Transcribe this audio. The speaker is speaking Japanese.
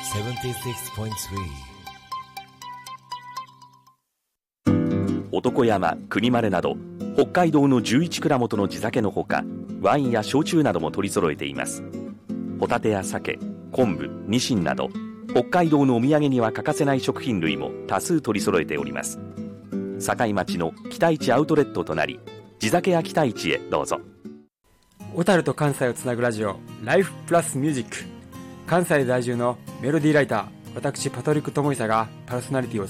男山、国丸など北海道の11蔵元の地酒のほか、ワインや焼酎なども取り揃えています。ホタテや鮭、昆布、ニシンなど北海道のお土産には欠かせない食品類も多数取り揃えております。境町の北市アウトレットとなり、地酒や北市へどうぞ。 小樽と関西をつなぐラジオ、ライフプラスミュージック。関西在住のメロディーライター、私パトリック・トモイサがパーソナリティを